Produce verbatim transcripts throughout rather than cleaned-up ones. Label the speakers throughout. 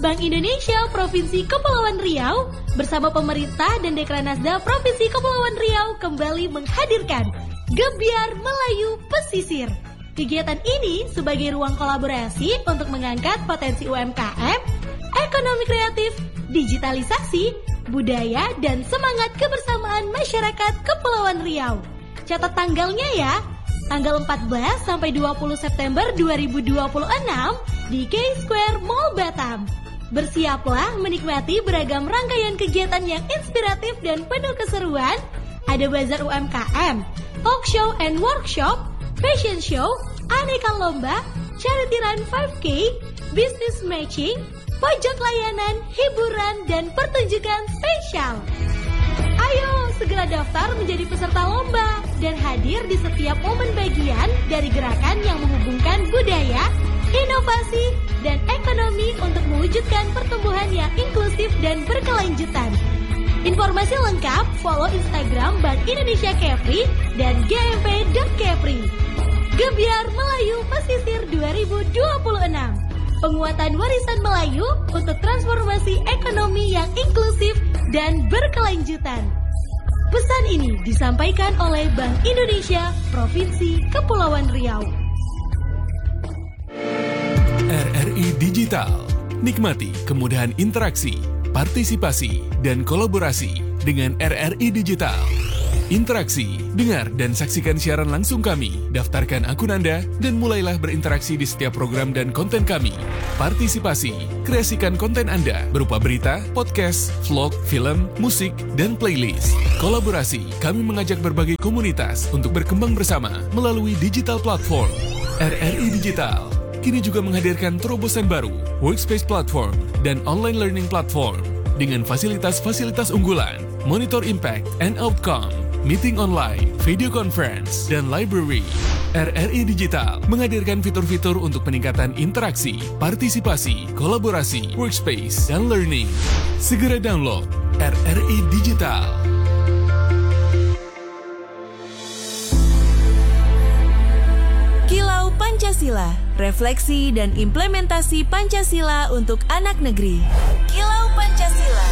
Speaker 1: Bank Indonesia Provinsi Kepulauan Riau bersama pemerintah dan Dekranasda Provinsi Kepulauan Riau kembali menghadirkan Gebyar Melayu Pesisir. Kegiatan ini sebagai ruang kolaborasi untuk mengangkat potensi U M K M, ekonomi kreatif, digitalisasi, budaya, dan semangat kebersamaan masyarakat Kepulauan Riau. Catat tanggalnya ya, tanggal empat belas sampai dua puluh September dua ribu dua puluh enam di K Square Mall Batam. Bersiaplah menikmati beragam rangkaian kegiatan yang inspiratif dan penuh keseruan. Ada bazar U M K M, talk show and workshop, fashion show, aneka lomba, charity run lima K, business matching, pojok layanan, hiburan, dan pertunjukan spesial. Ayo segera daftar menjadi peserta lomba dan hadir di setiap momen bagian dari gerakan yang menghubungkan budaya, inovasi, dan ekonomi untuk mewujudkan pertumbuhan yang inklusif dan berkelanjutan. Informasi lengkap follow Instagram Bank Indonesia Kepri dan g m p dot kepri. Gebyar Melayu Pesisir dua ribu dua puluh enam. Penguatan warisan Melayu untuk transformasi ekonomi yang inklusif dan berkelanjutan. Pesan ini disampaikan oleh Bank Indonesia Provinsi Kepulauan Riau.
Speaker 2: R R I Digital. Nikmati kemudahan interaksi, partisipasi, dan kolaborasi dengan R R I Digital. Interaksi, dengar dan saksikan siaran langsung kami, daftarkan akun Anda, dan mulailah berinteraksi di setiap program dan konten kami. Partisipasi, kreasikan konten Anda berupa berita, podcast, vlog, film, musik, dan playlist. Kolaborasi, kami mengajak berbagai komunitas untuk berkembang bersama melalui digital platform. R R I Digital kini juga menghadirkan terobosan baru, workspace platform, dan online learning platform dengan fasilitas-fasilitas unggulan, monitor impact and outcome, meeting online, video conference, dan library. R R I Digital menghadirkan fitur-fitur untuk peningkatan interaksi, partisipasi, kolaborasi, workspace, dan learning. Segera download R R I Digital.
Speaker 3: Kilau Pancasila, refleksi dan implementasi Pancasila untuk anak negeri. Kilau Pancasila.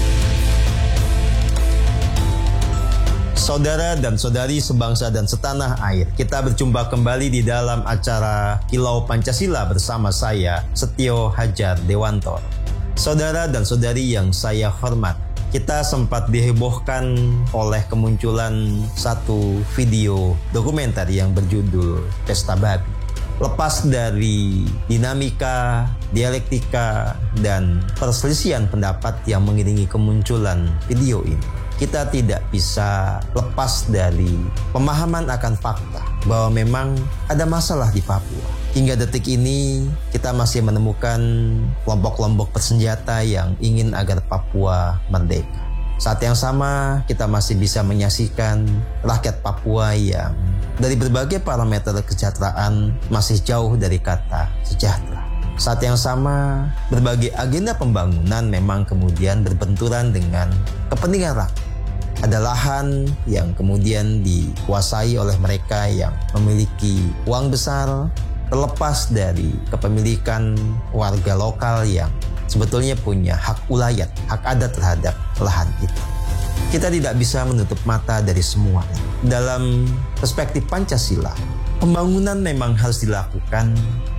Speaker 4: Saudara dan saudari sebangsa dan setanah air, kita berjumpa kembali di dalam acara Kilau Pancasila bersama saya, Setio Hajar Dewanto. Saudara dan saudari yang saya hormat, kita sempat dihebohkan oleh kemunculan satu video dokumenter yang berjudul Pesta Babi. Lepas dari dinamika, dialektika, dan perselisihan pendapat yang mengiringi kemunculan video ini, kita tidak bisa lepas dari pemahaman akan fakta bahwa memang ada masalah di Papua. Hingga detik ini kita masih menemukan kelompok-kelompok bersenjata yang ingin agar Papua merdeka. Saat yang sama kita masih bisa menyaksikan rakyat Papua yang dari berbagai parameter kesejahteraan masih jauh dari kata sejahtera. Saat yang sama berbagai agenda pembangunan memang kemudian berbenturan dengan kepentingan rakyat. Ada lahan yang kemudian dikuasai oleh mereka yang memiliki uang besar, terlepas dari kepemilikan warga lokal yang sebetulnya punya hak ulayat, hak adat terhadap lahan itu. Kita tidak bisa menutup mata dari semua. Dalam perspektif Pancasila, pembangunan memang harus dilakukan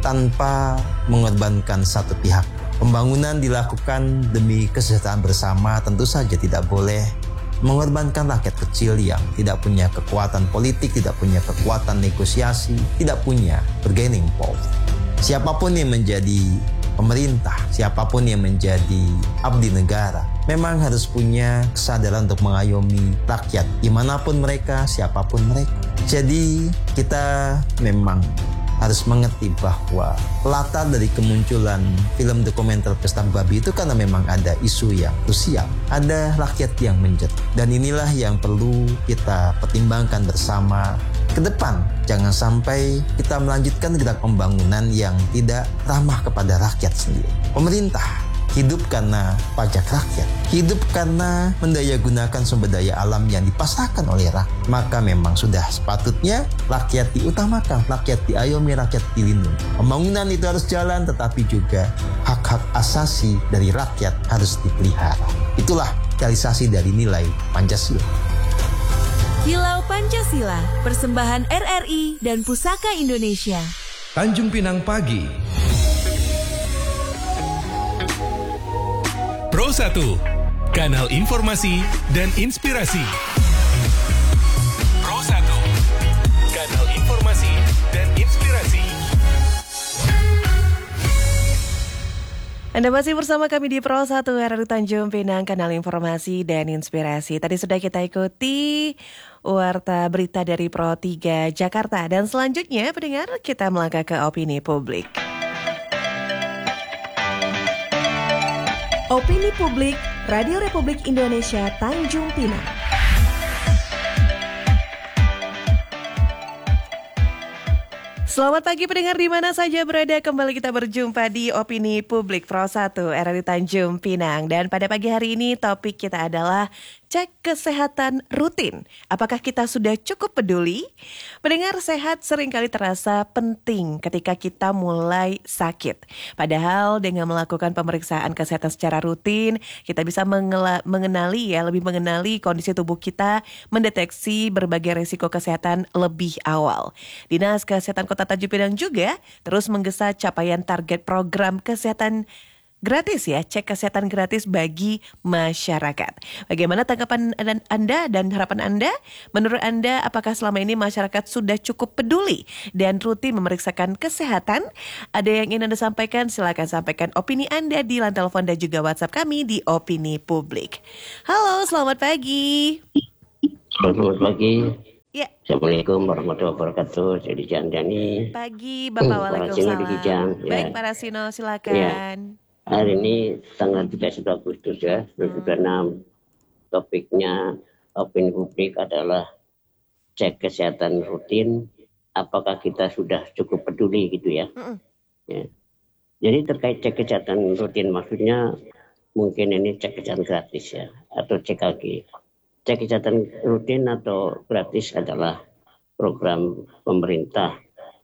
Speaker 4: tanpa mengorbankan satu pihak. Pembangunan dilakukan demi kesejahteraan bersama, tentu saja tidak boleh mengorbankan rakyat kecil yang tidak punya kekuatan politik, tidak punya kekuatan negosiasi, tidak punya bargaining power. Siapapun yang menjadi pemerintah, siapapun yang menjadi abdi negara, memang harus punya kesadaran untuk mengayomi rakyat, dimanapun mereka, siapapun mereka. Jadi kita memang harus mengerti bahwa latar dari kemunculan film dokumenter Pesta Babi itu karena memang ada isu yang krusial, ada rakyat yang menjerit, dan inilah yang perlu kita pertimbangkan bersama ke depan. Jangan sampai kita melanjutkan gerak pembangunan yang tidak ramah kepada rakyat sendiri. Pemerintah hidup karena pajak rakyat, hidup karena mendayagunakan sumber daya alam yang dipasrahkan oleh rakyat, maka memang sudah sepatutnya rakyat diutamakan, rakyat diayomi, rakyat dilindungi. Pembangunan itu harus jalan, tetapi juga hak-hak asasi dari rakyat harus dipelihara. Itulah realisasi dari nilai Pancasila.
Speaker 3: Kilau Pancasila, persembahan R R I dan Pusaka Indonesia.
Speaker 5: Tanjung Pinang Pagi.
Speaker 2: Pro satu, kanal informasi dan inspirasi. Pro satu, kanal informasi dan inspirasi.
Speaker 6: Anda masih bersama kami di Pro satu R R I Tanjung Pinang, kanal informasi dan inspirasi. Tadi sudah kita ikuti warta berita dari Pro tiga Jakarta. Dan selanjutnya, pendengar, kita melangkah ke opini publik.
Speaker 3: Opini publik, Radio Republik Indonesia Tanjung Pinang.
Speaker 6: Selamat pagi pendengar di mana saja berada, kembali kita berjumpa di Opini Publik Pro satu R R I Tanjung Pinang. Dan pada pagi hari ini topik kita adalah cek kesehatan rutin. Apakah kita sudah cukup peduli? Pendengar, sehat seringkali terasa penting ketika kita mulai sakit. Padahal dengan melakukan pemeriksaan kesehatan secara rutin, kita bisa mengela- mengenali ya, lebih mengenali kondisi tubuh kita, mendeteksi berbagai risiko kesehatan lebih awal. Dinas Kesehatan Kota Tanjung Pinang juga terus menggesa capaian target program kesehatan gratis ya, cek kesehatan gratis bagi masyarakat. Bagaimana tanggapan Anda dan harapan Anda? Menurut Anda, apakah selama ini masyarakat sudah cukup peduli dan rutin memeriksakan kesehatan? Ada yang ingin Anda sampaikan? Silakan sampaikan opini Anda di line telepon dan juga WhatsApp kami di Opini Publik. Halo, selamat pagi.
Speaker 7: Selamat pagi.
Speaker 6: Ya.
Speaker 7: Assalamualaikum warahmatullahi wabarakatuh. Jadi Jandani.
Speaker 6: Pagi, Bapak.
Speaker 7: Hmm,
Speaker 6: Waalaikumsalam.
Speaker 7: Ya.
Speaker 6: Baik, Pak Rasino, silakan.
Speaker 7: Ya. Hari ini tanggal tiga puluh satu Agustus ya, dua ribu dua puluh enam. Topiknya opini publik adalah cek kesehatan rutin. Apakah kita sudah cukup peduli gitu ya? Mm-mm. Ya. Jadi terkait cek kesehatan rutin, maksudnya mungkin ini cek kesehatan gratis ya, atau C K G. Cek kesehatan rutin atau gratis adalah program pemerintah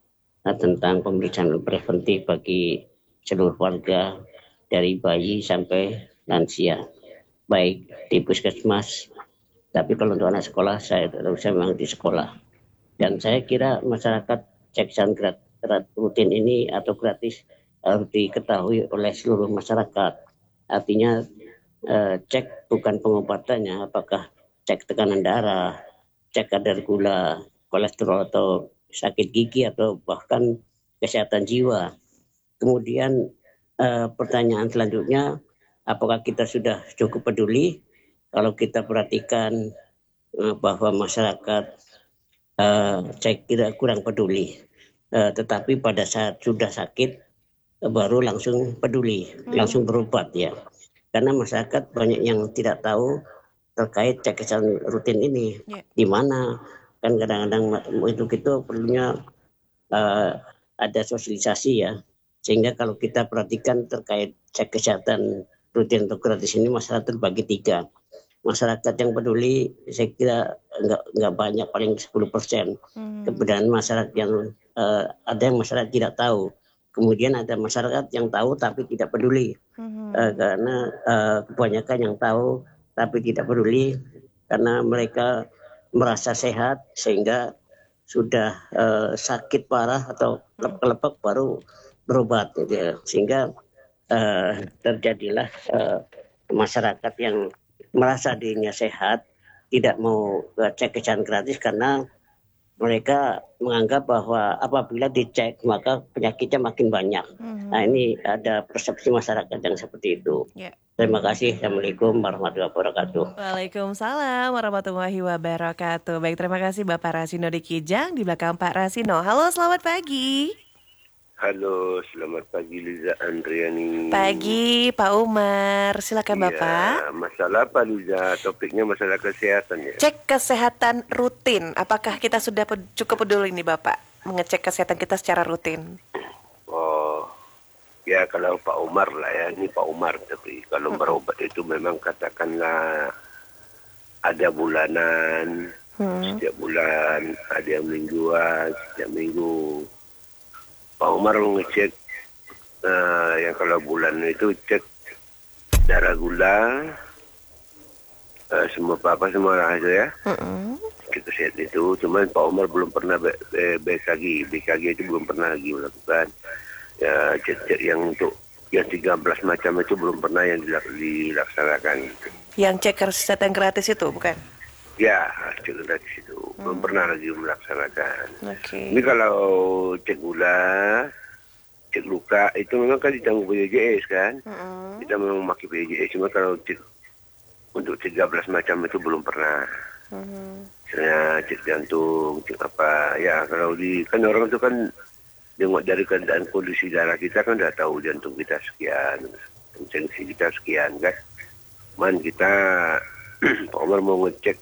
Speaker 7: tentang pemeriksaan preventif bagi seluruh warga dari bayi sampai lansia, baik di puskesmas, tapi kalau untuk anak sekolah saya saya memang di sekolah. Dan saya kira masyarakat cek kesehatan rutin ini atau gratis harus diketahui oleh seluruh masyarakat. Artinya eh, cek bukan pengobatannya, apakah cek tekanan darah, cek kadar gula, kolesterol atau sakit gigi atau bahkan kesehatan jiwa. Kemudian Uh, pertanyaan selanjutnya, apakah kita sudah cukup peduli? Kalau kita perhatikan uh, bahwa masyarakat uh, saya kira kurang peduli, uh, tetapi pada saat sudah sakit uh, baru langsung peduli, hmm. langsung berobat ya. Karena masyarakat banyak yang tidak tahu terkait cek kesehatan rutin ini, yeah. Di mana kan kadang-kadang itu gitu perlunya uh, ada sosialisasi ya. Sehingga kalau kita perhatikan terkait cek kesehatan rutin atau gratis ini, masyarakat terbagi tiga. Masyarakat yang peduli saya kira enggak, enggak banyak, paling sepuluh persen. Hmm. Kemudian masyarakat yang uh, ada yang masyarakat tidak tahu. Kemudian ada masyarakat yang tahu tapi tidak peduli. Hmm. Uh, karena uh, kebanyakan yang tahu tapi tidak peduli karena mereka merasa sehat sehingga sudah uh, sakit parah atau kelepek baru berobat gitu ya. Sehingga uh, terjadilah uh, masyarakat yang merasa dirinya sehat tidak mau uh, cek kesehatan gratis karena mereka menganggap bahwa apabila dicek maka penyakitnya makin banyak. Mm-hmm. Nah ini ada persepsi masyarakat yang seperti itu. Yeah. Terima kasih. Assalamualaikum warahmatullahi wabarakatuh.
Speaker 6: Waalaikumsalam warahmatullahi wabarakatuh. Baik, terima kasih Bapak Rasino di Kijang, di belakang Pak Rasino. Halo, selamat pagi.
Speaker 8: Halo, selamat pagi Liza Andriani.
Speaker 6: Pagi Pak Umar, silakan ya, Bapak.
Speaker 8: Masalah apa Liza? Topiknya masalah kesehatan ya.
Speaker 6: Cek kesehatan rutin, apakah kita sudah cukup peduli nih Bapak mengecek kesehatan kita secara rutin?
Speaker 8: Oh, Ya kalau Pak Umar lah ya, ini Pak Umar. Tapi kalau berobat itu memang katakanlah ada bulanan, hmm. setiap bulan, ada yang mingguan, setiap minggu. Pak Umar mengecek uh, yang kalau bulan itu cek darah gula, uh, semua apa-apa semua lah itu ya. Hmm. Cek kesehatan itu, cuman Pak Umar belum pernah B K G, B K G itu belum pernah lagi melakukan. Ya, cek-cek yang untuk yang tiga belas macam itu belum pernah yang dilaksanakan.
Speaker 6: Yang cek kesehatan gratis itu bukan?
Speaker 8: Ya, cek gratis itu hmm. belum pernah lagi melaksanakan.
Speaker 6: Okay.
Speaker 8: Ini kalau cek gula, cek luka itu memang kan ditanggung B P J S kan? Hmm. Kita memang memakai B P J S, cuma kalau cek untuk tiga belas macam itu belum pernah. Hmm. Misalnya cek jantung, cek apa? Ya kalau di kan orang itu kan tengok dari keadaan kondisi darah kita kan dah tahu jantung kita sekian, tensi kita sekian kan. Man kita Pak Umar mau ngecek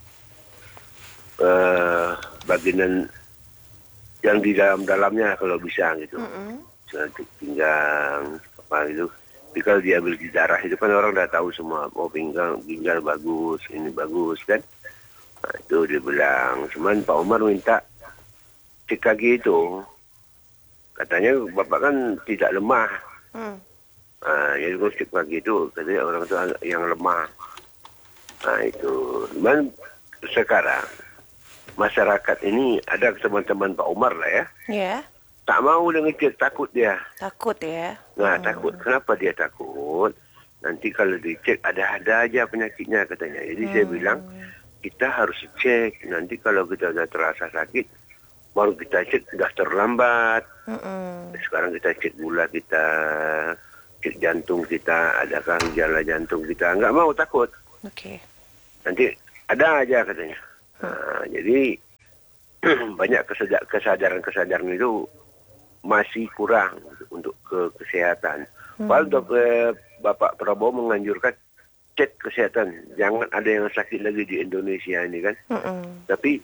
Speaker 8: uh, bagian yang di dalam-dalamnya kalau bisa gitu. Mm-hmm. Untuk pinggang apa gitu. Tapi kalau diambil di darah itu kan orang dah tahu semua. Oh pinggang, ginjal bagus, ini bagus kan. Nah, itu dia bilang. Cuman Pak Umar minta C K G itu. Katanya bapak kan tidak lemah. Hmm. Nah, jadi kalau cek pagi itu katanya orang itu yang lemah. Nah itu. Cuman sekarang masyarakat ini ada teman-teman Pak Umar lah ya.
Speaker 6: Yeah.
Speaker 8: Tak mau dia ngecek, takut dia.
Speaker 6: Takut ya.
Speaker 8: Nah
Speaker 6: hmm.
Speaker 8: takut. Kenapa dia takut? Nanti kalau dicek ada-ada aja penyakitnya katanya. Jadi hmm. saya bilang kita harus cek. Nanti kalau kita sudah terasa sakit, baru kita cek sudah terlambat. Mm-mm. Sekarang kita cek gula kita, cek jantung kita, adakah gejala jantung kita. Enggak mau, takut.
Speaker 6: Oke. Okay.
Speaker 8: Nanti ada aja katanya. Hmm. Nah, jadi banyak kesadaran-kesadaran itu masih kurang untuk ke kesehatan. Hmm. Padahal eh, Bapak Prabowo menganjurkan cek kesehatan. Jangan ada yang sakit lagi di Indonesia ini kan. Mm-mm. Tapi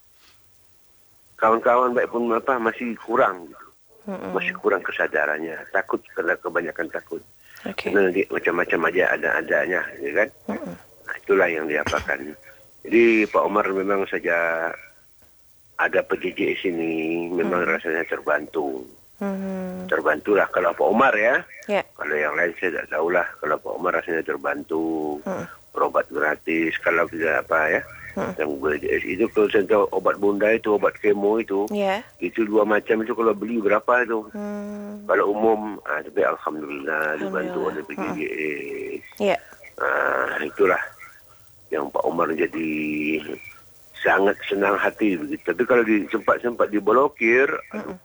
Speaker 8: kawan-kawan baik pun apa masih kurang gitu. Mm-mm. Masih kurang kesadarannya, takut karena kebanyakan takut. Okay. Karena nanti macam-macam aja ada-adanya, ya kan? Nah, itulah yang diapakan. Jadi Pak Umar memang saja ada P J J S ini memang mm. rasanya terbantu. Mm-hmm. Terbantulah kalau Pak Umar ya. Yeah. Kalau yang lain saya tidak tahulah. Kalau Pak Umar rasanya terbantu. Mm. Berobat gratis kalau kita apa ya. Hmm. Yang B P J S itu kalau contoh obat bunda itu, obat kemo itu, yeah. itu dua macam itu kalau beli berapa itu? Hmm. Kalau umum, ah, tapi alhamdulillah, alhamdulillah dibantu oleh B P J S. Hmm. Yeah. Ah, itulah yang Pak Umar jadi sangat senang hati begitu. Tapi kalau di, sempat-sempat diblokir, hmm. aduh,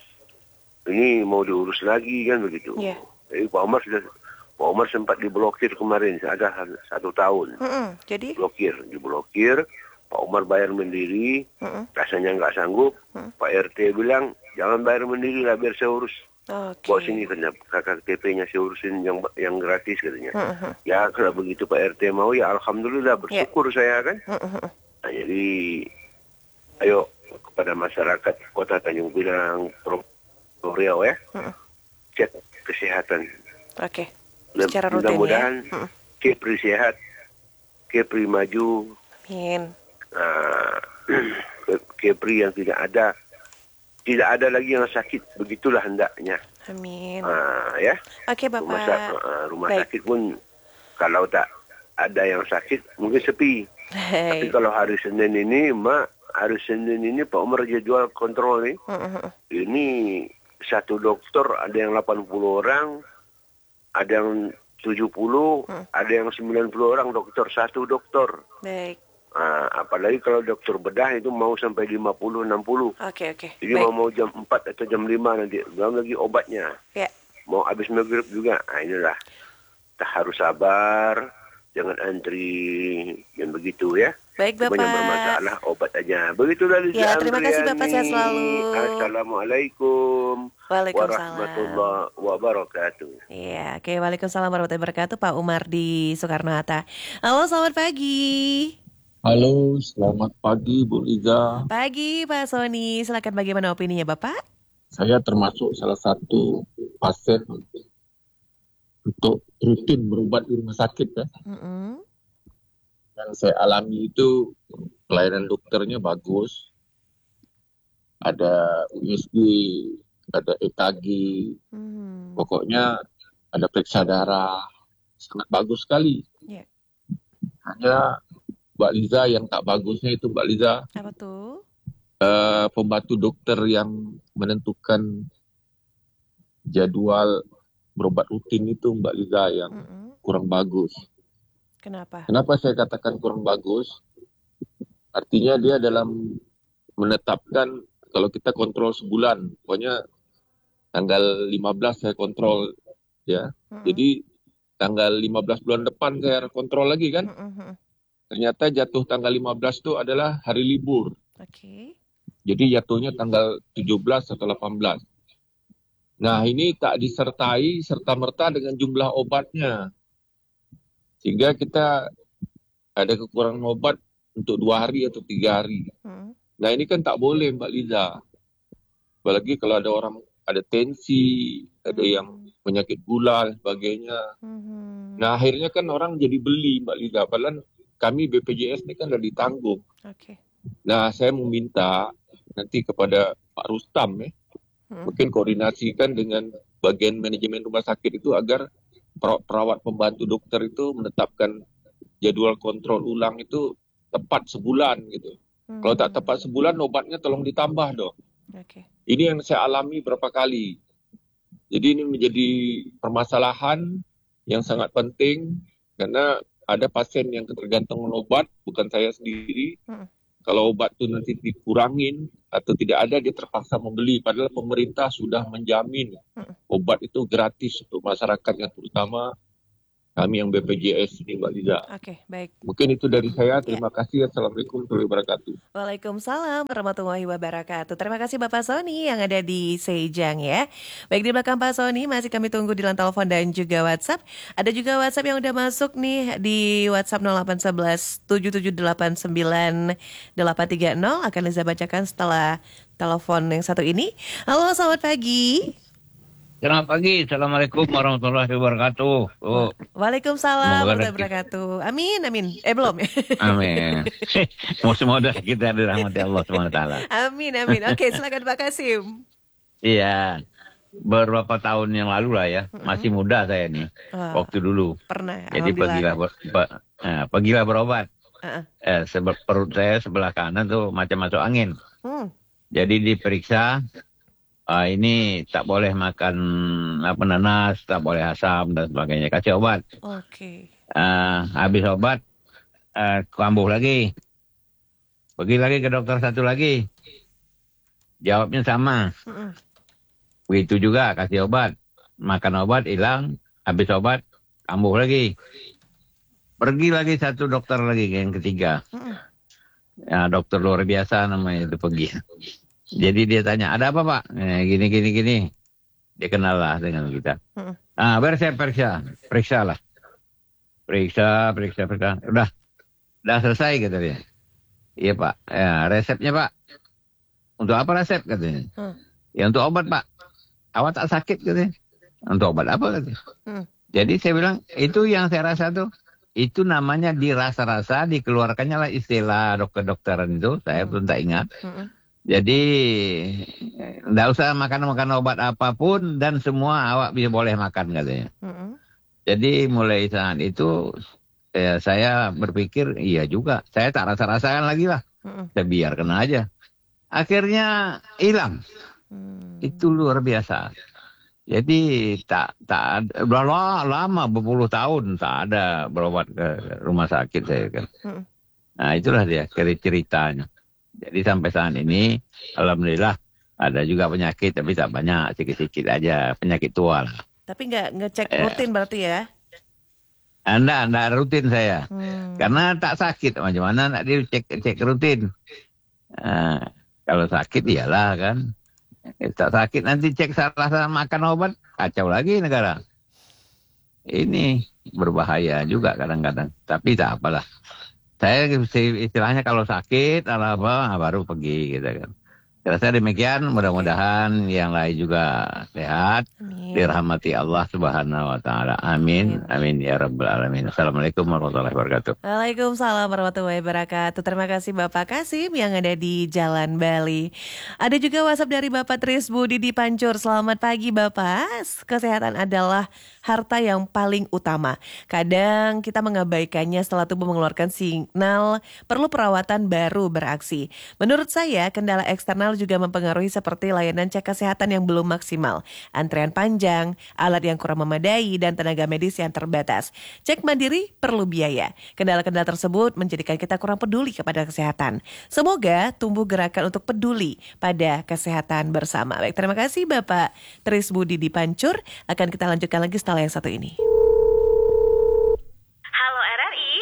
Speaker 8: ini mau diurus lagi kan begitu. Yeah. Jadi Pak Umar sudah Pak Umar sempat diblokir kemarin, ada satu tahun. Mm-mm, jadi? Blokir, diblokir. Pak Umar bayar mandiri, Mm-mm. rasanya nggak sanggup. Mm. Pak R T bilang, jangan bayar mandiri lah, biar saya urus. Okay. Bawa sini kena kakak T P-nya saya urusin yang yang gratis katanya. Mm-hmm. Ya kalau begitu Pak R T mau, ya alhamdulillah bersyukur yeah. saya kan. Mm-hmm. Nah, jadi ayo kepada masyarakat Kota Tanjung Pinang, Provinsi Riau ya, mm-hmm. cek kesehatan.
Speaker 6: Oke. Okay. Secara rutin
Speaker 8: mudah-mudahan ya. Kepri sehat, Kepri maju.
Speaker 6: Amin.
Speaker 8: Uh, Kepri yang tidak ada, tidak ada lagi yang sakit. Begitulah hendaknya.
Speaker 6: Amin.
Speaker 8: Uh, ya.
Speaker 6: Oke Bapak.
Speaker 8: Rumah, sa- uh, rumah sakit pun kalau tak ada yang sakit mungkin sepi. Hey. Tapi kalau hari Senin ini, Mak, hari Senin ini Pak Umar jadwal kontrol nih. Uh-huh. Ini satu dokter ada yang delapan puluh orang. Ada yang tujuh puluh, hmm. ada yang sembilan puluh orang dokter, satu dokter. Baik. Nah, apalagi kalau dokter bedah itu mau sampai lima puluh, enam puluh.
Speaker 6: Oke, oke.
Speaker 8: Jadi mau mau jam empat atau jam lima nanti, belum lagi obatnya. Ya. Mau habis maghrib juga. Nah, inilah. Kita harus sabar, jangan antri yang begitu ya.
Speaker 6: Baik Bapak.
Speaker 8: Banyak bermasalah obat aja. Begitulah Liza
Speaker 6: Ya, terima kasih Bapak, sehat selalu.
Speaker 8: Assalamualaikum
Speaker 6: Waalaikumsalam
Speaker 8: warahmatullahi wabarakatuh.
Speaker 6: Iya, oke. Waalaikumsalam warahmatullahi wabarakatuh. Pak Umar di Soekarno-Hatta. Halo, selamat pagi.
Speaker 9: Halo, selamat pagi Bu Liza.
Speaker 6: Pagi Pak Sony. Silakan bagaimana opininya Bapak?
Speaker 9: saya termasuk salah satu pasien untuk rutin berobat di rumah sakit ya.
Speaker 6: Mm-mm.
Speaker 9: Yang saya alami itu pelayanan dokternya bagus, ada U S G, ada E K G,
Speaker 6: Hmm.
Speaker 9: pokoknya ada periksa darah, sangat bagus sekali.
Speaker 6: Yeah.
Speaker 9: Hanya Mbak Liza yang tak bagusnya itu Mbak Liza,
Speaker 6: Apa tuh?
Speaker 9: eh, pembantu dokter yang menentukan jadwal berobat rutin itu Mbak Liza yang
Speaker 6: Mm-mm.
Speaker 9: kurang bagus.
Speaker 6: Kenapa?
Speaker 9: Kenapa saya katakan kurang bagus? Artinya dia dalam menetapkan kalau kita kontrol sebulan, pokoknya tanggal lima belas saya kontrol ya.
Speaker 6: Mm-mm.
Speaker 9: Jadi tanggal lima belas bulan depan saya kontrol lagi kan.
Speaker 6: Mm-mm.
Speaker 9: Ternyata jatuh tanggal lima belas itu adalah hari libur.
Speaker 6: Oke.
Speaker 9: Jadi jatuhnya tanggal tujuh belas atau delapan belas. Nah, ini tak disertai serta-merta dengan jumlah obatnya. Sehingga kita ada kekurangan obat untuk dua hari atau tiga hari.
Speaker 6: Mm.
Speaker 9: Nah, ini kan tak boleh Mbak Liza. Apalagi kalau ada orang ada tensi, ada yang penyakit gula dan sebagainya.
Speaker 6: Mhm.
Speaker 9: Nah, akhirnya kan orang jadi beli Mbak Liza. Padahal kami B P J S ini kan sudah ditanggung.
Speaker 6: Oke.
Speaker 9: Nah, saya meminta nanti kepada Pak Rustam ya,
Speaker 6: Hmm.
Speaker 9: mungkin koordinasikan dengan bagian manajemen rumah sakit itu agar per- perawat pembantu dokter itu menetapkan jadwal kontrol ulang itu tepat sebulan gitu.
Speaker 6: Mhm.
Speaker 9: Kalau tak tepat sebulan, obatnya tolong ditambah dong.
Speaker 6: Oke.
Speaker 9: Ini yang saya alami berapa kali. Jadi ini menjadi permasalahan yang sangat penting karena ada pasien yang ketergantungan obat, bukan saya sendiri.
Speaker 6: Hmm.
Speaker 9: Kalau obat itu nanti dikurangin atau tidak ada, dia terpaksa membeli. Padahal pemerintah sudah menjamin
Speaker 6: Hmm.
Speaker 9: obat itu gratis untuk masyarakat yang terutama kami yang B P J S ini Mbak Liza.
Speaker 6: Oke, baik.
Speaker 9: Mungkin itu dari saya. Terima kasih. Assalamualaikum warahmatullahi wabarakatuh.
Speaker 6: Waalaikumsalam warahmatullahi wabarakatuh. Terima kasih Bapak Sony yang ada di Sejang ya. Baik, di belakang Pak Sony masih kami tunggu di line telepon dan juga WhatsApp. Ada juga WhatsApp yang udah masuk nih di WhatsApp nol delapan satu satu tujuh tujuh delapan sembilan delapan tiga nol. Akan Liza bacakan setelah telepon yang satu ini. Halo, selamat pagi.
Speaker 10: Selamat pagi, Assalamualaikum warahmatullahi wabarakatuh. Oh,
Speaker 6: Waalaikumsalam
Speaker 10: Semoga
Speaker 6: warahmatullahi
Speaker 10: rezeki.
Speaker 6: wabarakatuh. Amin, amin. Eh belum ya?
Speaker 10: amin. Semoga kita dirahmati Allah subhanahu wa taala.
Speaker 6: Amin, amin. Oke, silakan Pak Kasim.
Speaker 10: Iya, beberapa tahun yang lalu lah ya, masih muda saya nih,
Speaker 6: Wah,
Speaker 10: waktu dulu.
Speaker 6: pernah.
Speaker 10: Jadi pergilah ber, ber- eh, pergilah berobat.
Speaker 6: Uh-uh.
Speaker 10: Eh, sebe- perut saya sebelah kanan tuh macam masuk angin.
Speaker 6: Hmm.
Speaker 10: Jadi diperiksa, ah, ini tak boleh makan apa nanas, tak boleh asam dan sebagainya. Kasih obat.
Speaker 6: Oke.
Speaker 10: Ah, habis obat, eh, kambuh lagi. Pergi lagi ke dokter satu lagi. Jawabnya sama.
Speaker 6: Mm-mm.
Speaker 10: Begitu juga kasih obat. Makan obat hilang, habis obat kambuh lagi. Pergi lagi satu dokter lagi yang ketiga.
Speaker 6: Mm-mm.
Speaker 10: Ya, dokter luar biasa namanya itu pergi. Jadi dia tanya, ada apa Pak? Eh, gini, gini, gini. Dia kenal lah dengan kita.
Speaker 6: Mm-mm.
Speaker 10: Ah, biar saya periksa. Periksa lah. Periksa, periksa, periksa. Udah. Udah selesai kata dia. Iya Pak. Ya, resepnya Pak. Untuk apa resep katanya?
Speaker 6: Hmm.
Speaker 10: Ya untuk obat Pak. Awak tak sakit katanya. Untuk obat apa katanya?
Speaker 6: Hmm.
Speaker 10: Jadi saya bilang, itu yang saya rasa tuh. Itu namanya dirasa-rasa, dikeluarkannya lah istilah dokter-dokteran itu. Saya pun tak ingat.
Speaker 6: Mm-mm.
Speaker 10: Jadi, enggak usah makan-makan obat apapun dan semua awak bisa boleh makan katanya.
Speaker 6: Mm-mm.
Speaker 10: Jadi mulai saat itu ya, saya berpikir iya juga. Saya tak rasa-rasakan lagi lah.
Speaker 6: Mm-mm.
Speaker 10: Saya biarkan aja. Akhirnya hilang.
Speaker 6: Hmm.
Speaker 10: Itu luar biasa. Jadi tak tak ada, udah la- lama berpuluh tahun tak ada berobat ke rumah sakit saya kan.
Speaker 6: Mm-mm.
Speaker 10: Nah itulah dia ceritanya. Jadi sampai saat ini, alhamdulillah ada juga penyakit tapi tak banyak, sedikit-sedikit aja penyakit tua lah.
Speaker 6: Tapi nggak ngecek
Speaker 10: Eh.
Speaker 6: rutin berarti ya?
Speaker 10: Anda anda rutin saya,
Speaker 6: Hmm.
Speaker 10: karena tak sakit macam mana nak dia cek cek rutin. Nah, kalau sakit iyalah kan, eh, tak sakit nanti cek salah-salah makan obat kacau lagi negara. Ini berbahaya juga kadang-kadang, tapi tak apalah. Saya istilahnya kalau sakit atau apa baru pergi gitu kan. Saya rasa demikian, mudah-mudahan yang lain juga sehat,
Speaker 6: Amin.
Speaker 10: dirahmati Allah Subhanahu wa taala. Amin. Amin ya rabbal alamin. Assalamualaikum warahmatullahi wabarakatuh.
Speaker 6: Waalaikumsalam warahmatullahi wabarakatuh. Terima kasih Bapak Kasim yang ada di Jalan Bali. Ada juga WhatsApp dari Bapak Tris Budi di Pancur. Selamat pagi Bapak. Kesehatan adalah harta yang paling utama. Kadang kita mengabaikannya setelah tubuh mengeluarkan signal perlu perawatan baru beraksi. Menurut saya, kendala eksternal juga mempengaruhi seperti layanan cek kesehatan yang belum maksimal, antrean panjang, alat yang kurang memadai, dan tenaga medis yang terbatas. Cek mandiri perlu biaya. Kendala-kendala tersebut menjadikan kita kurang peduli kepada kesehatan. Semoga tumbuh gerakan untuk peduli pada kesehatan bersama. Baik, terima kasih Bapak Tris Budi di Pancur. Akan kita lanjutkan lagi setelah yang satu ini.
Speaker 1: Halo R R I.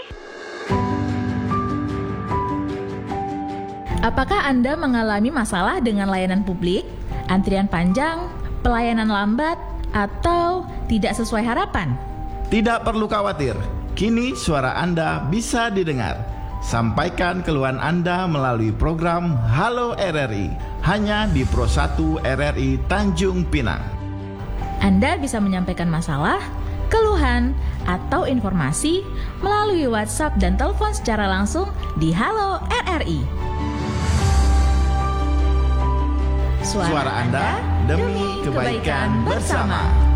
Speaker 1: Apakah Anda mengalami masalah dengan layanan publik, antrian panjang, pelayanan lambat, atau tidak sesuai harapan?
Speaker 11: Tidak perlu khawatir, kini suara Anda bisa didengar. Sampaikan keluhan Anda melalui program Halo R R I, hanya di Pro satu R R I Tanjung Pinang.
Speaker 1: Anda bisa menyampaikan masalah, keluhan, atau informasi melalui WhatsApp dan telepon secara langsung di Halo R R I.
Speaker 11: Suara, Suara Anda demi kebaikan bersama.